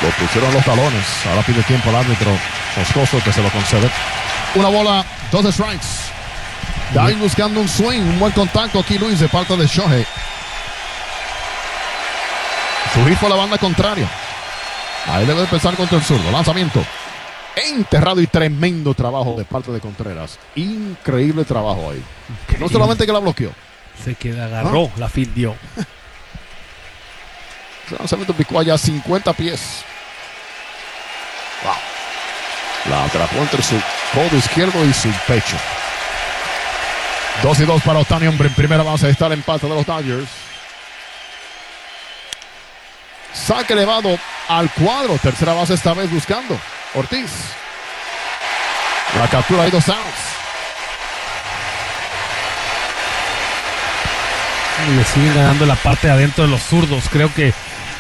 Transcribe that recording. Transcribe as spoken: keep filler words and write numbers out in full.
Lo pusieron los talones. Ahora pide tiempo al árbitro Moscoso, que se lo concede. Una bola, dos strikes. Ya ahí buscando un swing, un buen contacto aquí Luis de parte de Shohei. Su hit fue la banda contraria. Ahí debe empezar contra el zurdo. Lanzamiento enterrado y tremendo trabajo de parte de Contreras. Increíble trabajo ahí. Increíble. No solamente que la bloqueó. Se queda, agarró, ¿Ah? La fildió. El lanzamiento picó allá a cincuenta pies. Wow. La atrapó entre su codo izquierdo y su pecho. Dos y dos para Ohtani, hombre. En primera base está el empate de los Dodgers. Saque elevado al cuadro. Tercera base esta vez buscando Ortiz. La captura, hay dos outs. Y le siguen ganando la parte de adentro de los zurdos. Creo que